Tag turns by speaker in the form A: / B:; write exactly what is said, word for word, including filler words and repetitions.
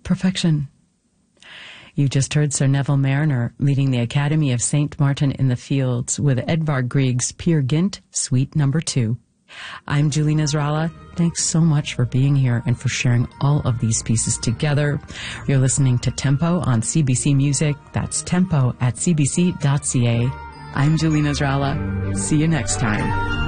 A: perfection. You just heard Sir Neville Mariner leading the Academy of Saint Martin in the Fields with Edvard Grieg's Peer Gynt, Suite Number Two. I'm Julie Nasrallah. Thanks so much for being here and for sharing all of these pieces together. You're listening to Tempo on C B C Music. That's tempo at c b c dot c a. I'm Julie Nasrallah. See you next time.